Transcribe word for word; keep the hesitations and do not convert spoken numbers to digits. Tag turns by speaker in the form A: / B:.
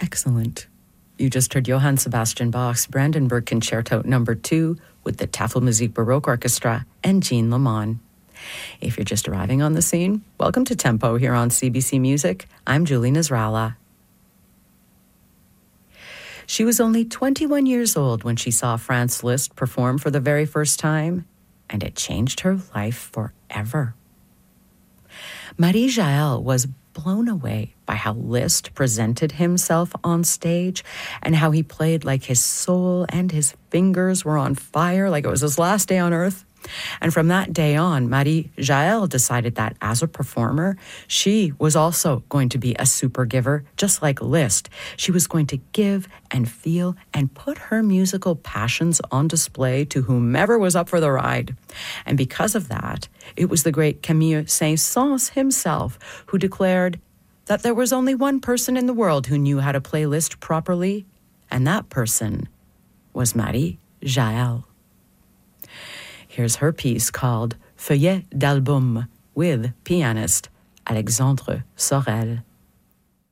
A: Excellent. You just heard Johann Sebastian Bach's Brandenburg Concerto number two with the Tafelmusik Baroque Orchestra and Jean Lamont. If you're just arriving on the scene, welcome to Tempo here on C B C Music. I'm Julie Nasrallah. She was only twenty-one years old when she saw Franz Liszt perform for the very first time, and it changed her life forever. Marie Jaël was blown away by how Liszt presented himself on stage and how he played like his soul and his fingers were on fire, like it was his last day on earth. And from that day on, Marie Jaël decided that as a performer, she was also going to be a super giver, just like Liszt. She was going to give and feel and put her musical passions on display to whomever was up for the ride. And because of that, it was the great Camille Saint-Saëns himself who declared that there was only one person in the world who knew how to play Liszt properly, and that person was Marie Jaël. Here's her piece called Feuillet d'Album with pianist Alexandre Sorel.